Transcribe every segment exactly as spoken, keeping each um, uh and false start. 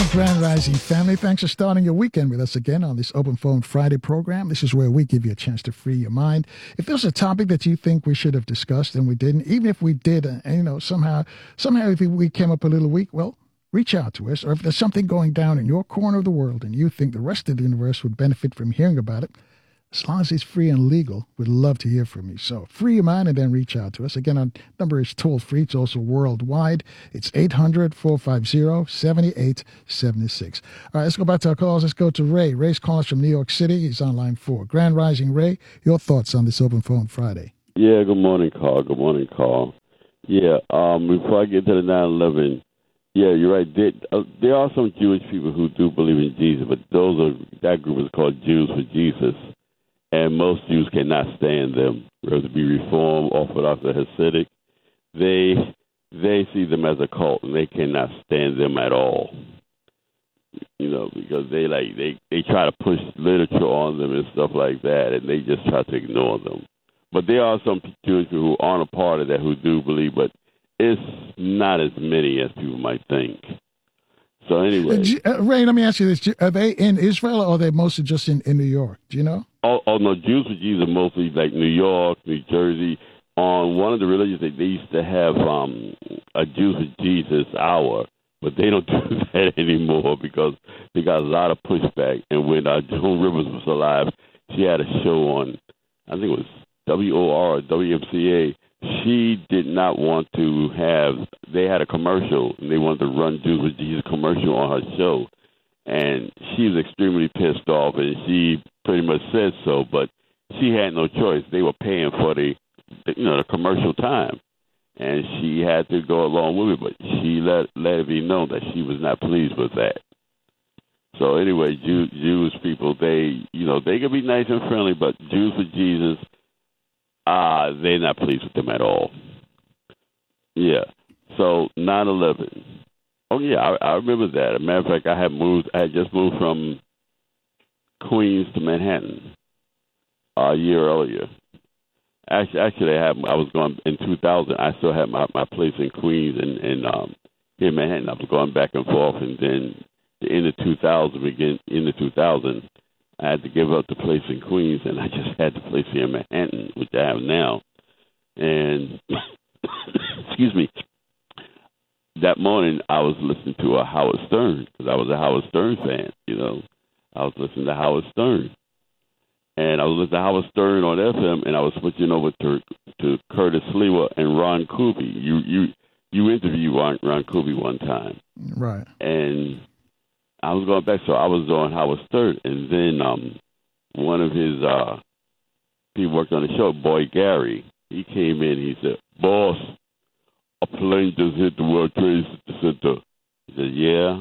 Grand Rising family. Thanks for starting your weekend with us again on this Open Phone Friday program. This is where we give you a chance to free your mind. If there's a topic that you think we should have discussed and we didn't, even if we did, uh, and, you know, somehow, somehow if we came up a little weak, well, reach out to us. Or if there's something going down in your corner of the world and you think the rest of the universe would benefit from hearing about it, as long as it's free and legal, we'd love to hear from you. So free your mind and then reach out to us. Again, our number is toll free. It's also worldwide. It's eight hundred, four five zero, seven eight seven six. All right, let's go back to our calls. Let's go to Ray. Ray's calling us from New York City. He's on line four. Grand Rising, Ray. Your thoughts on this Open Phone Friday? Yeah, good morning, Carl. Good morning, Carl. Yeah, um, before I get to the nine eleven, yeah, you're right. There, uh, there are some Jewish people who do believe in Jesus, but those are that group is called Jews for Jesus. And most Jews cannot stand them, whether it be Reform, Orthodox, or Hasidic. They they see them as a cult, and they cannot stand them at all. You know, because they like they, they try to push literature on them and stuff like that, and they just try to ignore them. But there are some Jewish people who aren't a part of that who do believe, but it's not as many as people might think. So anyway, uh, Ray, let me ask you this: are they in Israel, or are they mostly just in, in New York? Do you know? Oh, oh no, Jews for Jesus are mostly like New York, New Jersey. On one of the religions, they, they used to have um, a Jews for Jesus hour, but they don't do that anymore because they got a lot of pushback. And when uh, Joan Rivers was alive, she had a show on, I think it was W O R or W M C A. She did not want to have, they had a commercial, and they wanted to run Jews with Jesus commercial on her show. And she was extremely pissed off, and she pretty much said so, but she had no choice. They were paying for the, you know, the commercial time, and she had to go along with it, but she let, let it be known that she was not pleased with that. So anyway, Jew, Jewish people, they, you know, they can be nice and friendly, but Jews for Jesus, Uh, they're not pleased with them at all. Yeah. So nine eleven. Oh, yeah, I, I remember that. As a matter of fact, I had moved. I had just moved from Queens to Manhattan uh, a year earlier. Actually, actually, I, had, I was going in two thousand. I still had my, my place in Queens and, and um, here in Manhattan. I was going back and forth, and then the end of two thousand, begin in the two thousand. I had to give up the place in Queens, and I just had the place here in Manhattan, which I have now. And, excuse me, that morning I was listening to a Howard Stern, because I was a Howard Stern fan, you know. I was listening to Howard Stern. And I was listening to Howard Stern on F M, and I was switching over to to Curtis Sliwa and Ron Kuby. You you you interviewed Ron, Ron Kuby one time. Right. And I was going back, so I was on Howard Stern, and then um, one of his uh, people worked on the show, Boy Gary. He came in, he said, "Boss, a plane just hit the World Trade Center." He said, "Yeah,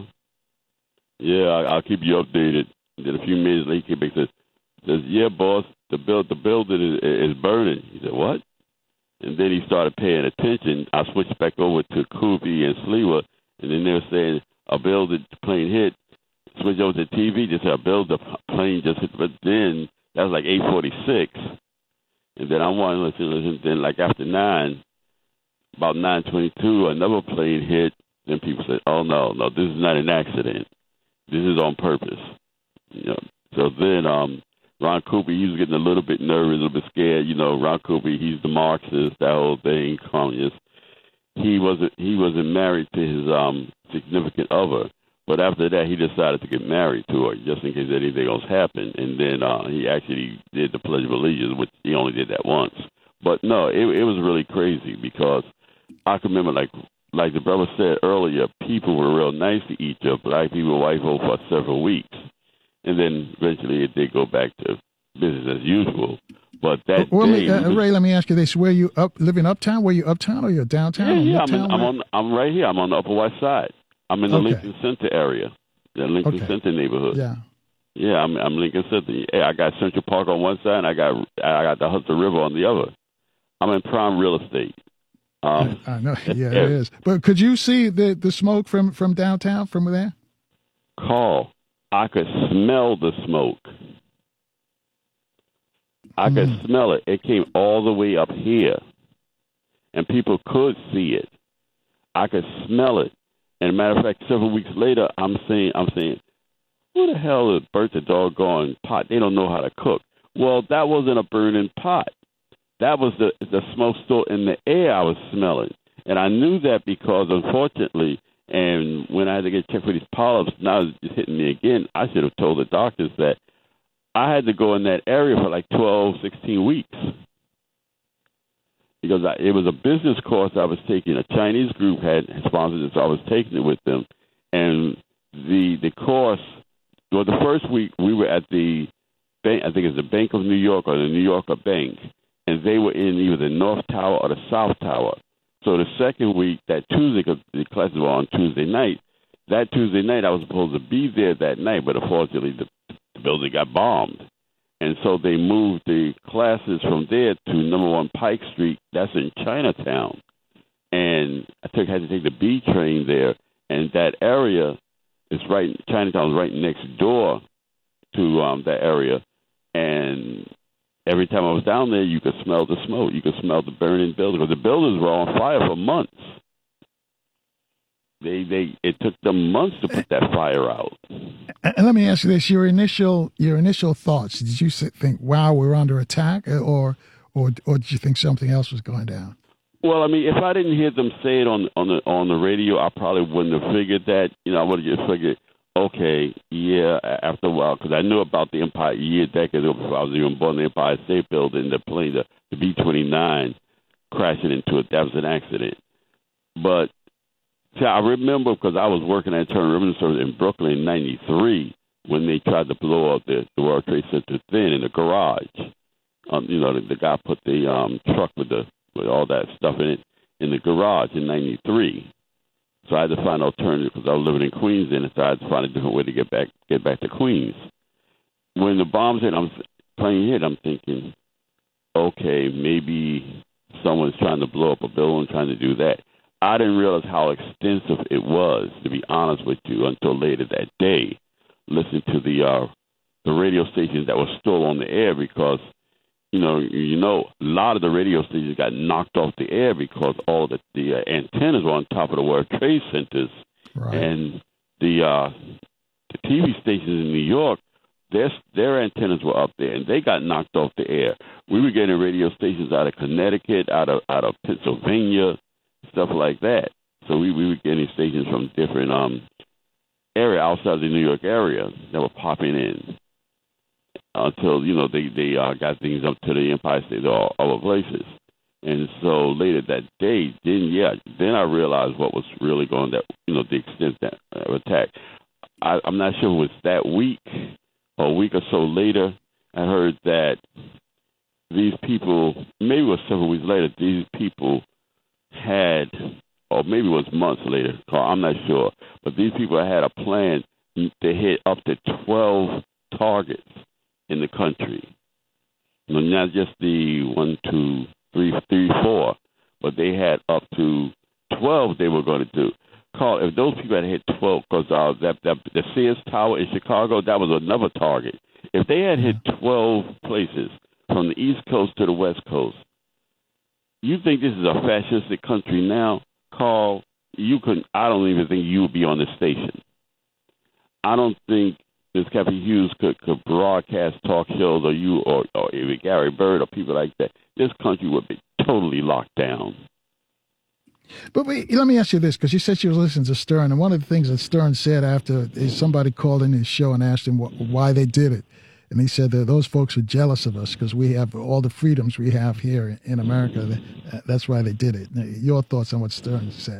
yeah, I, I'll keep you updated." And then a few minutes later, he came back and said, says, "Yeah, boss, the build the building is, is burning." He said, "What?" And then he started paying attention. I switched back over to Kuby and Sliwa, and then they were saying, "A building plane hit." Switch over to T V, just said, "A build the plane just hit." But then that was like eight forty-six, and then I wanted to listen, listen. Then like after nine, about nine twenty-two, another plane hit. Then people said, "Oh no, no, this is not an accident. This is on purpose." You know. So then um, Ron Kuby, he was getting a little bit nervous, a little bit scared. You know, Ron Kuby, he's the Marxist, that whole thing, communist. He wasn't he wasn't married to his um, significant other. But after that, he decided to get married to her just in case anything else happened. And then uh, he actually did the Pledge of Allegiance, which he only did that once. But no, it, it was really crazy because I can remember, like like the brother said earlier, people were real nice to each other. Black people, white folk for several weeks. And then eventually it did go back to business as usual. But that well, day, uh, was, Ray, let me ask you this: Were you up living uptown? Were you uptown or you're downtown? Yeah, yeah. I'm, in, I'm, on. I'm right here. I'm on the Upper West Side. I'm in the okay. Lincoln Center area, the Lincoln okay. Center neighborhood. Yeah, yeah. I'm, I'm Lincoln Center. Hey, I got Central Park on one side, and I got I got the Hudson River on the other. I'm in prime real estate. Um, I, I know. Yeah, it is. But could you see the, the smoke from, from downtown from there? Carl, I could smell the smoke. I could mm. smell it. It came all the way up here, and people could see it. I could smell it. And a matter of fact, several weeks later, I'm saying, I'm saying, who the hell burnt the doggone pot? They don't know how to cook. Well, that wasn't a burning pot. That was the the smoke still in the air I was smelling. And I knew that because, unfortunately, and when I had to get checked for these polyps, now it's hitting me again, I should have told the doctors that I had to go in that area for like twelve, sixteen weeks. Because I, it was a business course I was taking. A Chinese group had sponsored it, so I was taking it with them. And the the course, well, the first week we were at the bank, I think it's the Bank of New York or the New Yorker Bank, and they were in either the North Tower or the South Tower. So the second week, that Tuesday, because the classes were on Tuesday night, that Tuesday night I was supposed to be there that night, but unfortunately the, the building got bombed. And so they moved the classes from there to number one Pike Street. That's in Chinatown. And I took had to take the B train there. And that area is right, Chinatown is right next door to um, that area. And every time I was down there, you could smell the smoke. You could smell the burning building. Because the buildings were on fire for months. They, they, it took them months to put that fire out. And let me ask you this: your initial, your initial thoughts. Did you think, "Wow, we're under attack," or, or, or did you think something else was going down? Well, I mean, if I didn't hear them say it on on the on the radio, I probably wouldn't have figured that. You know, I would have just figured, okay, yeah. After a while, because I knew about the Empire a year, decade before I was even born, the Empire State Building, the plane, the, the B twenty-nine, crashing into it. That was an accident, but. See, I remember because I was working at Turner Ribbon Service in Brooklyn in ninety-three when they tried to blow up the, the World Trade Center thing in the garage. Um, you know, the, the guy put the um, truck with the with all that stuff in it in the garage in ninety-three. So I had to find an alternative because I was living in Queens then, so I had to find a different way to get back get back to Queens. When the bombs hit, I'm playing hit. I'm thinking, okay, maybe someone's trying to blow up a building, trying to do that. I didn't realize how extensive it was, to be honest with you, until later that day, listening to the uh, the radio stations that were still on the air because, you know, you know, a lot of the radio stations got knocked off the air because all the, the uh, antennas were on top of the World Trade Centers. Right. And the uh, the T V stations in New York, their, their antennas were up there, and they got knocked off the air. We were getting radio stations out of Connecticut, out of out of Pennsylvania, stuff like that. So we, we were getting stations from different um area outside the New York area that were popping in until, you know, they, they uh, got things up to the Empire State or other places. And so later that day, then, yeah, then I realized what was really going that, you know, the extent that uh, attack. I, I'm not sure if it was that week or a week or so later, I heard that these people, maybe it was several weeks later, these people had, or maybe it was months later, I'm not sure, but these people had a plan to hit up to twelve targets in the country. Not just the one, two, three, three, four, but they had up to twelve they were going to do. Carl, if those people had hit twelve, because uh, that, that, the Sears Tower in Chicago, that was another target. If they had hit twelve places from the East Coast to the West Coast, you think this is a fascistic country now, Carl? You couldn't. I don't even think you would be on the station. I don't think Miz Kathy Hughes could, could broadcast talk shows, or you, or, or even Gary Bird, or people like that. This country would be totally locked down. But wait, let me ask you this, because you said she was listening to Stern, and one of the things that Stern said after is somebody called in his show and asked him wh- why they did it. And he said that those folks are jealous of us because we have all the freedoms we have here in America. That's why they did it. Your thoughts on what Stern said?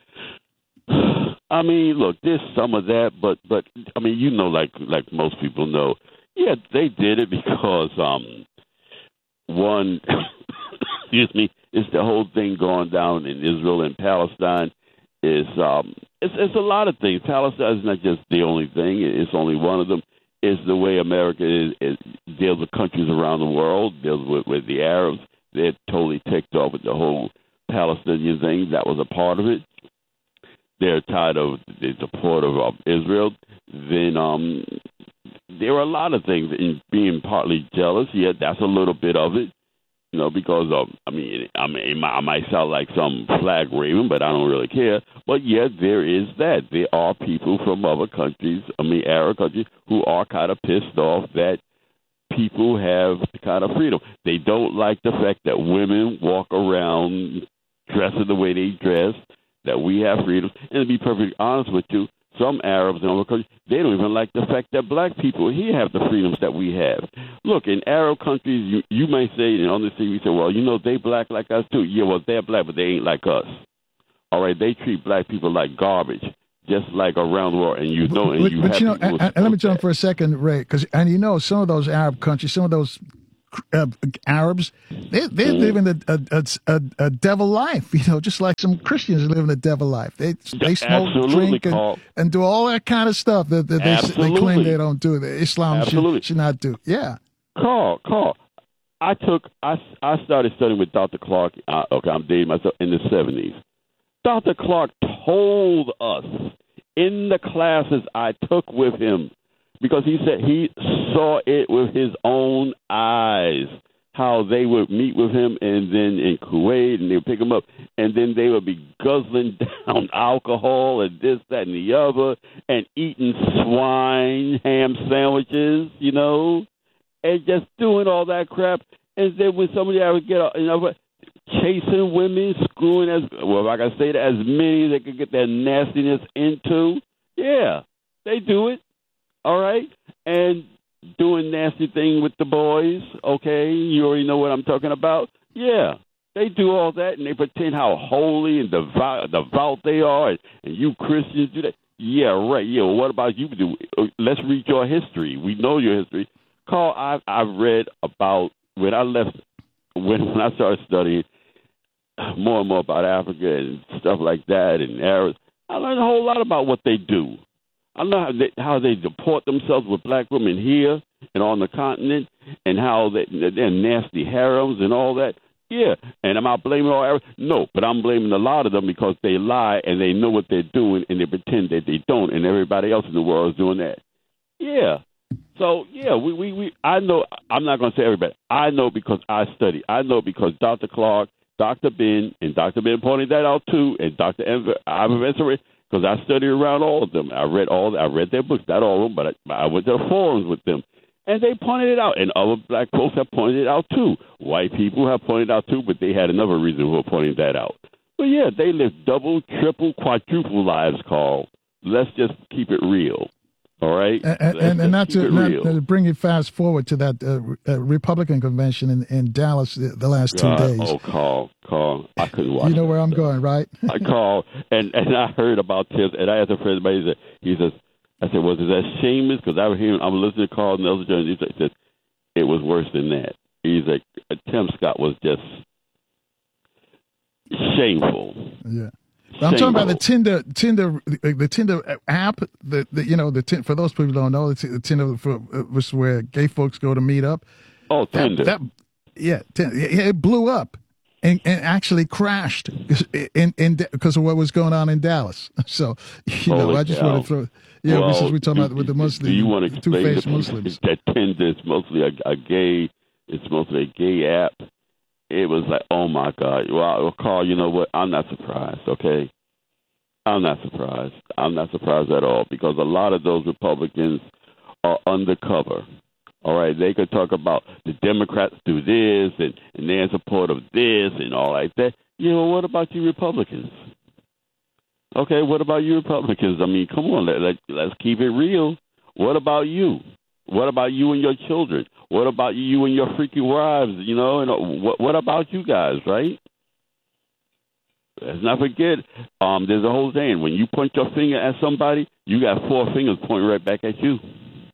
I mean, look, there's some of that, but, but I mean, you know, like like most people know, yeah, they did it because, um, one, excuse me, it's the whole thing going down in Israel and Palestine. Is um, it's, it's a lot of things. Palestine is not just the only thing. It's only one of them. Is the way America is, is, deals with countries around the world, deals with, with the Arabs. They're totally ticked off with the whole Palestinian thing. That was a part of it. They're tired of the support of, of Israel. Then um, there are a lot of things in being partly jealous. Yeah, that's a little bit of it. You know, because of, I mean, I mean, it might, I might sound like some flag waving, but I don't really care. But yet there is that. There are people from other countries, I mean, Arab countries, who are kind of pissed off that people have kind of freedom. They don't like the fact that women walk around dressing the way they dress, that we have freedom. And to be perfectly honest with you, some Arabs in other countries, they don't even like the fact that black people here have the freedoms that we have. Look, in Arab countries, you, you may say, and on the T V, you say, well, you know, they black like us too. Yeah, well, they're black, but they ain't like us. All right, they treat black people like garbage, just like around the world. And you know, and but, you but have you know, people and, and let me jump that. for a second, Ray, because and you know, some of those Arab countries, some of those uh, Arabs, they they Mm. live in a a, a a devil life, you know, just like some Christians live in a devil life. They they smoke, Absolutely, drink, and, Carl. and do all that kind of stuff that, that they they claim Absolutely. they don't do. That Islam Absolutely. should, should not do. Yeah. Carl, Carl, I took, I, I started studying with Doctor Clark. Uh, okay, I'm dating myself in the seventies. Doctor Clark told us in the classes I took with him, because he said he saw it with his own eyes, how they would meet with him and then in Kuwait, and they would pick him up, and then they would be guzzling down alcohol and this, that, and the other, and eating swine ham sandwiches, you know, and just doing all that crap. And then when somebody ever get, you know, chasing women, screwing as well, like I say, that as many as they could get their nastiness into, yeah, they do it. All right, and doing nasty thing with the boys. Okay, you already know what I'm talking about. Yeah, they do all that, and they pretend how holy and devout, devout they are, and, and you Christians do that. Yeah, right. Yeah, well, what about you? Do let's read your history. We know your history. Carl, I I read about when I left when when I started studying more and more about Africa and stuff like that, and Arabs. I learned a whole lot about what they do. I know how they, how they deport themselves with black women here and on the continent, and how they, they're nasty harems and all that. Yeah, and am I blaming all Arabs? No, but I'm blaming a lot of them because they lie and they know what they're doing and they pretend that they don't, and everybody else in the world is doing that. Yeah. So, yeah, we, we, we I know, I'm not going to say everybody. I know because I study. I know because Doctor Clark, Doctor Ben, and Doctor Ben pointed that out too, and Doctor Ivan Ventura, because I studied around all of them. I read all. I read their books, not all of them, but I, I went to the forums with them, and they pointed it out. And other black folks have pointed it out too. White people have pointed it out too, but they had another reason for pointing that out. But yeah, they live double, triple, quadruple lives, Carl. Let's just keep it real. All right, and and, and not to not to bring it fast forward to that uh, uh, Republican convention in, in Dallas the, the last two God, days. Oh, Carl, Carl, I couldn't watch. You know where I'm stuff. going, right? I called and and I heard about Tim, and I asked a friend of mine. He said, he says, I said, was it that shameless? Because I was hearing, I'm listening to Carl Nelson Jones. He said, it was worse than that. He's like, Tim Scott was just shameful. Yeah. I'm talking about the Tinder, Tinder, the Tinder app. The, the you know the for those people who don't know, the Tinder for, was where gay folks go to meet up. Oh, Tinder. That, that, yeah, Tinder, it blew up and, and actually crashed in in because of what was going on in Dallas. So you know, Holy I just cow. want to throw. Yeah, well, since we're talking do, about with the Muslims, do you want to explain two-faced to Muslims? That Tinder is mostly a, a gay. It's mostly a gay app. It was like, oh my God. Well, Carl, you know what? I'm not surprised. Okay. I'm not surprised. I'm not surprised at all because a lot of those Republicans are undercover. All right, they could talk about the Democrats do this and, and they're in support of this and all like that. You know, what about you Republicans? Okay, what about you Republicans? I mean, come on, let, let, let's keep it real. What about you? What about you and your children? What about you and your freaky wives? You know, and what, what about you guys, right? Let's not forget, um, there's a whole saying, when you point your finger at somebody, you got four fingers pointing right back at you.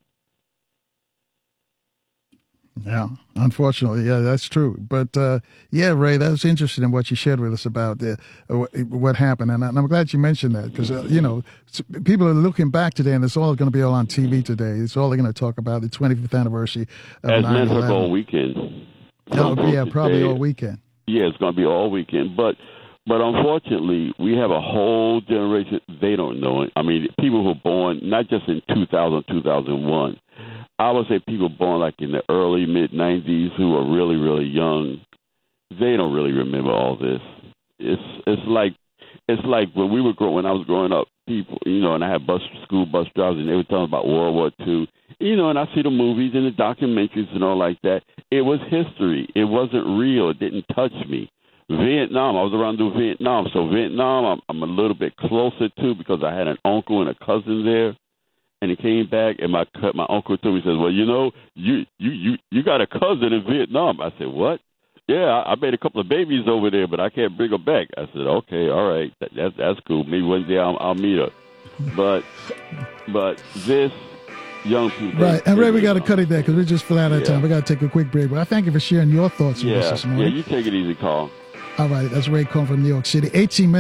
Yeah, unfortunately, yeah, that's true. But uh, yeah, Ray, that was interesting in what you shared with us about uh, what happened, and I'm glad you mentioned that because uh, you know people are looking back today, and it's all going to be all on T V today. It's all they're going to talk about the twenty-fifth anniversary of As nine men eleven. all weekend. Oh, yeah, probably today. all weekend. Yeah, it's going to be all weekend, but but unfortunately, we have a whole generation. They don't know it. I mean, people who were born not just in two thousand, two thousand one. I would say people born like in the early, mid nineties who are really, really young. they don't really remember all this. It's it's like it's like when we were growing when I was growing up, people, you know, and I had bus school bus drivers, and they were talking about World War Two, you know, and I see the movies and the documentaries and all like that. It was history. It wasn't real. It didn't touch me. Vietnam, I was around through Vietnam, so Vietnam I'm, I'm a little bit closer to because I had an uncle and a cousin there. And he came back, and my my uncle told me, he says, well, you know, you you you you got a cousin in Vietnam. I said, what? Yeah, I, I made a couple of babies over there, but I can't bring them back. I said, okay, all right, that, that's that's cool. Maybe one day I'll, I'll meet her. But but this young people, right? And Ray, we got to cut it there because we're just flat out of yeah. time. We got to take a quick break. But I thank you for sharing your thoughts with yeah, us this morning. Yeah, you take it easy, Carl. All right, that's Ray Cohn from New York City. eighteen minutes.